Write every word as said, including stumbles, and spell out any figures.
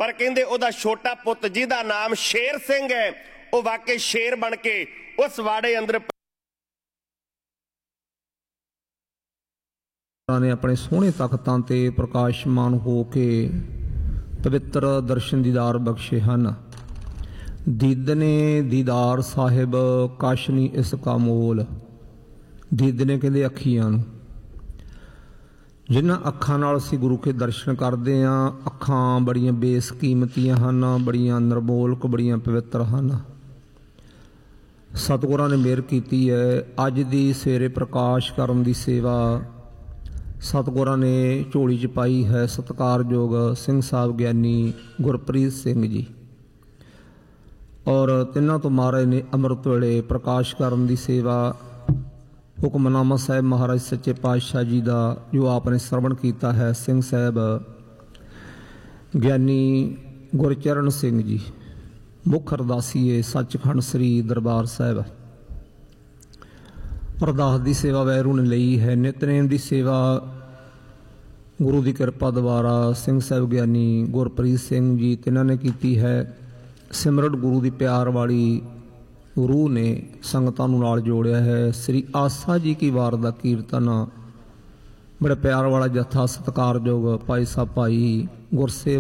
पर कहंदे ओहदा छोटा पुत जिहदा नाम शेर सिंह है वह वाकई शेर बन के उस वाड़े अंदर ने अपने सोहने तख्तां ते प्रकाशमान हो के पवित्र दर्शन दीदार बख्शे हैं। दीदने दीदार साहिब काशनी इसका मोल। दीदने कहते अखियां नूं, जिन्हां अखां नाल असीं गुरु के दर्शन करते हैं। अखां बड़ियां बेसकीमतियां हन, बड़ियां निर्मोलक, बड़ियां पवित्र हन। सतगुरां ने मेहर कीती है। अज दी सवेरे प्रकाश करन दी सेवा सतगुरां ने झोली च पाई है। सत्कारयोग सिंह साहब ज्ञानी गुरप्रीत सिंह जी और तिन्हां तो महाराज ने अमृत वेले प्रकाश करन दी सेवा हुक्मनामा साहब महाराज सच्चे पातशाह जी का जो आपने श्रवण किया है। सिंह साहब ज्ञानी गुरचरण सिंह जी मुख अरदासीए सचखंड श्री दरबार साहब। अरदास की सेवा वैरू ने लई है। नितनेम की सेवा गुरु की कृपा द्वारा सिंह साहब ज्ञानी गुरप्रीत सिंह जी तिन्हां ने की है। सिमरन गुरु की प्यार वाली रूह ने संगतां नूं नाल जोड़िया है। श्री आसा जी की वार का कीर्तन बड़े प्यार वाला जत्था सत्कारयोग भाई साहब भाई गुरसेव